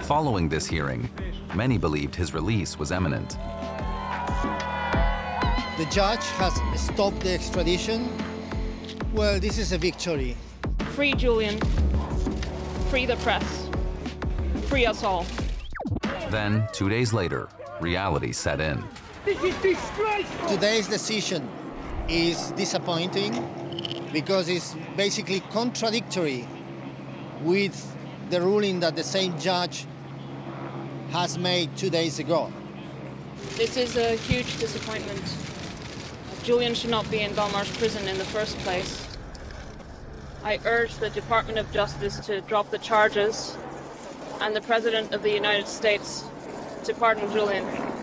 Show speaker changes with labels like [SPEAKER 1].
[SPEAKER 1] Following this hearing, many believed his release was imminent.
[SPEAKER 2] The judge has stopped the extradition. Well, this is a victory.
[SPEAKER 3] Free Julian. Free the press. Free us all.
[SPEAKER 1] Then, 2 days later, reality set in.
[SPEAKER 4] This is disgraceful!
[SPEAKER 2] Today's decision is disappointing because it's basically contradictory with the ruling that the same judge has made 2 days ago.
[SPEAKER 3] This is a huge disappointment. Julian should not be in Belmarsh prison in the first place. I urge the Department of Justice to drop the charges and the President of the United States to pardon Julian.